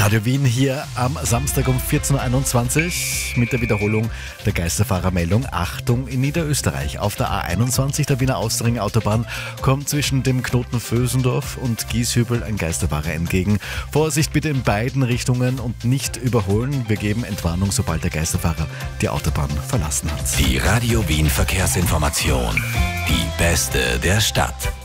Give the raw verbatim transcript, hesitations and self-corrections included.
Radio Wien hier am Samstag um vierzehn Uhr einundzwanzig mit der Wiederholung der Geisterfahrermeldung. Achtung in Niederösterreich. Auf der A einundzwanzig der Wiener Austring-Autobahn kommt zwischen dem Knoten Vösendorf und Gieshübel ein Geisterfahrer entgegen. Vorsicht bitte in beiden Richtungen und nicht überholen. Wir geben Entwarnung, sobald der Geisterfahrer die Autobahn verlassen hat. Die Radio Wien Verkehrsinformation. Die beste der Stadt.